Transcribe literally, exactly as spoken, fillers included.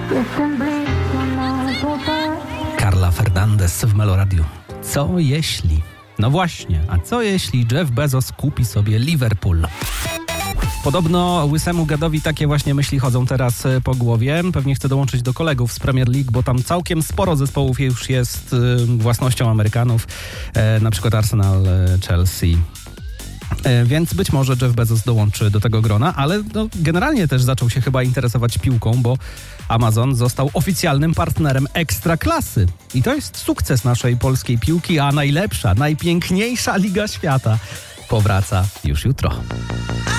Jestem blisko na chłopak. Carla Fernandez w Meloradiu. Co jeśli? No właśnie, a co jeśli Jeff Bezos kupi sobie Liverpool? Podobno łysemu gadowi takie właśnie myśli chodzą teraz po głowie. Pewnie chce dołączyć do kolegów z Premier League, bo tam całkiem sporo zespołów już jest y, własnością Amerykanów. E, na przykład Arsenal, e, Chelsea. E, więc być może Jeff Bezos dołączy do tego grona, ale no, generalnie też zaczął się chyba interesować piłką, bo Amazon został oficjalnym partnerem Ekstraklasy. I to jest sukces naszej polskiej piłki, a najlepsza, najpiękniejsza liga świata powraca już jutro.